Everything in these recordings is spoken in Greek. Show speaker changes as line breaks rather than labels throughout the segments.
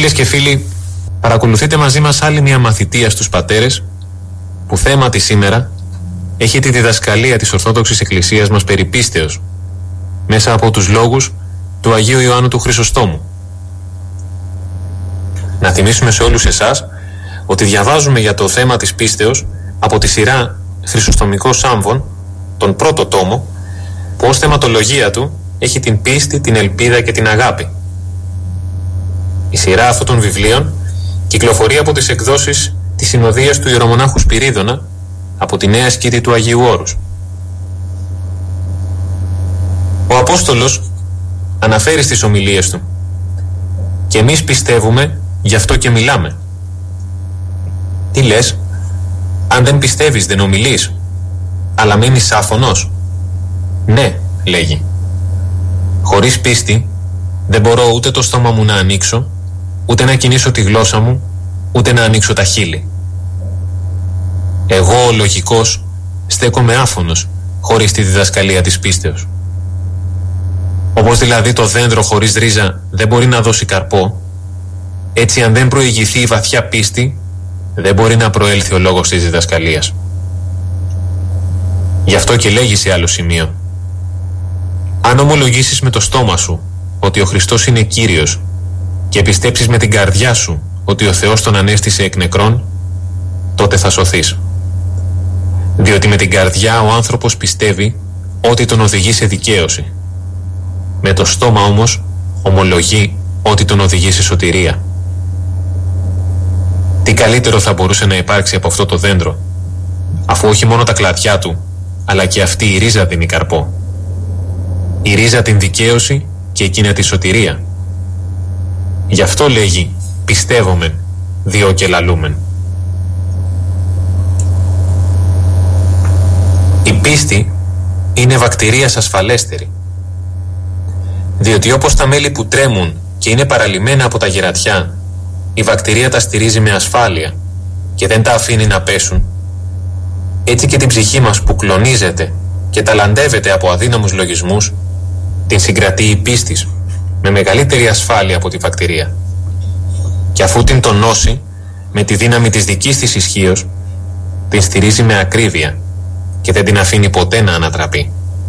Φίλες και φίλοι, παρακολουθείτε μαζί μας άλλη μια μαθητεία στους πατέρες που θέμα τη σήμερα έχει τη διδασκαλία της Ορθόδοξης Εκκλησίας μας περί πίστεως μέσα από τους λόγους του Αγίου Ιωάννου του Χρυσοστόμου. Να θυμίσουμε σε όλους εσάς ότι διαβάζουμε για το θέμα της πίστεως από τη σειρά Χρυσοστομικός Σάμβων, τον πρώτο τόμο, που ως θεματολογία του έχει την πίστη, την ελπίδα και την αγάπη. Η σειρά αυτών των βιβλίων κυκλοφορεί από τις εκδόσεις της Συνοδείας του Ιερομονάχου Σπυρίδωνα από τη Νέα Σκήτη του Αγίου Όρους. Ο Απόστολος αναφέρει στις ομιλίες του: «Και εμείς πιστεύουμε, γι' αυτό και μιλάμε». Τι λες? Αν δεν πιστεύεις δεν ομιλείς, αλλά μένεις άφωνος? Ναι, λέγει. Χωρίς πίστη δεν μπορώ ούτε το στόμα μου να ανοίξω, ούτε να κινήσω τη γλώσσα μου, ούτε να ανοίξω τα χείλη. Εγώ, ο λογικός, στέκομαι άφωνος χωρίς τη διδασκαλία της πίστεως. Όπως δηλαδή το δέντρο χωρίς ρίζα δεν μπορεί να δώσει καρπό, έτσι αν δεν προηγηθεί η βαθιά πίστη, δεν μπορεί να προέλθει ο λόγος της διδασκαλίας. Γι' αυτό και λέγει σε άλλο σημείο: αν ομολογήσεις με το στόμα σου ότι ο Χριστός είναι Κύριος και πιστέψεις με την καρδιά σου ότι ο Θεός τον ανέστησε εκ νεκρών, τότε θα σωθείς. Διότι με την καρδιά ο άνθρωπος πιστεύει ότι τον οδηγεί σε δικαίωση. Με το στόμα όμως ομολογεί ότι τον οδηγεί σε σωτηρία. Τι καλύτερο θα μπορούσε να υπάρξει από αυτό το δέντρο, αφού όχι μόνο τα κλαδιά του, αλλά και αυτή η ρίζα δίνει καρπό. Η ρίζα την δικαίωση και εκείνα τη σωτηρία. Γι' αυτό λέγει πιστεύομεν, διό και λαλούμεν. Η πίστη είναι βακτηρίας ασφαλέστερη, διότι όπως τα μέλη που τρέμουν και είναι παραλυμμένα από τα γερατιά, η βακτηρία τα στηρίζει με ασφάλεια και δεν τα αφήνει να πέσουν, έτσι και την ψυχή μας που κλονίζεται και ταλαντεύεται από αδύναμους λογισμούς, την συγκρατεί η πίστης με μεγαλύτερη ασφάλεια από τη βακτηρία. Και αφού την τονώσει με τη δύναμη της δικής της ισχύως, την στηρίζει με ακρίβεια και δεν την αφήνει ποτέ να ανατραπεί.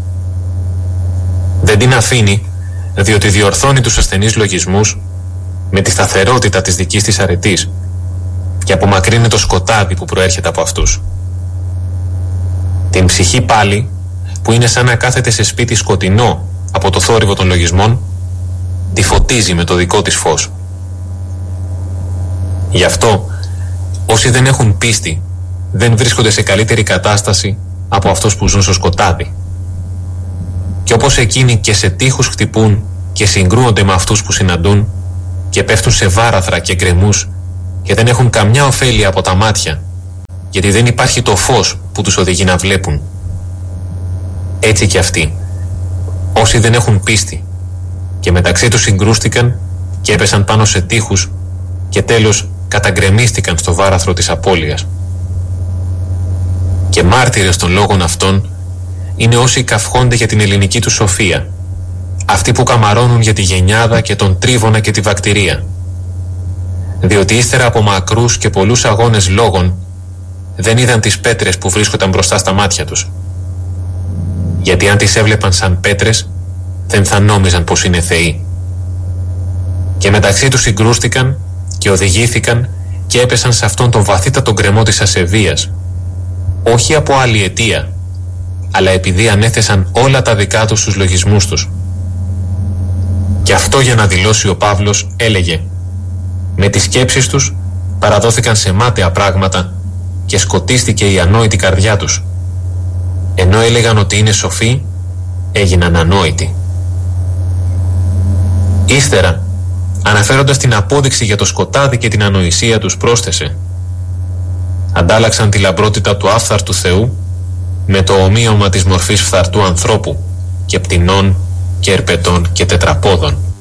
Δεν την αφήνει διότι διορθώνει τους ασθενείς λογισμούς με τη σταθερότητα της δικής της αρετής και απομακρύνει το σκοτάδι που προέρχεται από αυτούς. Την ψυχή πάλι, που είναι σαν να κάθεται σε σπίτι σκοτεινό από το θόρυβο των λογισμών, τη φωτίζει με το δικό της φως. Γι' αυτό όσοι δεν έχουν πίστη δεν βρίσκονται σε καλύτερη κατάσταση από αυτούς που ζουν στο σκοτάδι. Και όπως εκείνοι και σε τείχους χτυπούν και συγκρούονται με αυτούς που συναντούν και πέφτουν σε βάραθρα και γκρεμούς και δεν έχουν καμιά ωφέλεια από τα μάτια, γιατί δεν υπάρχει το φως που τους οδηγεί να βλέπουν. Έτσι και αυτοί, όσοι δεν έχουν πίστη και μεταξύ τους συγκρούστηκαν και έπεσαν πάνω σε τείχους και τέλος καταγκρεμίστηκαν στο βάραθρο της απώλειας. Και μάρτυρες των λόγων αυτών είναι όσοι καυχόνται για την ελληνική του σοφία, αυτοί που καμαρώνουν για τη γενιάδα και τον τρίβωνα και τη βακτηρία, διότι ύστερα από μακρούς και πολλούς αγώνες λόγων δεν είδαν τις πέτρες που βρίσκονταν μπροστά στα μάτια τους, γιατί αν τις έβλεπαν σαν πέτρες δεν θα νόμιζαν πως είναι θεοί. Και μεταξύ τους συγκρούστηκαν και οδηγήθηκαν και έπεσαν σε αυτόν τον βαθύτατο γκρεμό της ασεβίας, όχι από άλλη αιτία, αλλά επειδή ανέθεσαν όλα τα δικά τους στους λογισμούς τους. Και αυτό για να δηλώσει ο Παύλος έλεγε: με τις σκέψεις τους παραδόθηκαν σε μάταια πράγματα και σκοτίστηκε η ανόητη καρδιά τους. Ενώ έλεγαν ότι είναι σοφοί, έγιναν ανόητοι. Ύστερα, αναφέροντας την απόδειξη για το σκοτάδι και την ανοησία τους, πρόσθεσε: αντάλλαξαν τη λαμπρότητα του άφθαρτου Θεού με το ομοίωμα της μορφής φθαρτού ανθρώπου και πτηνών και ερπετών και τετραπόδων.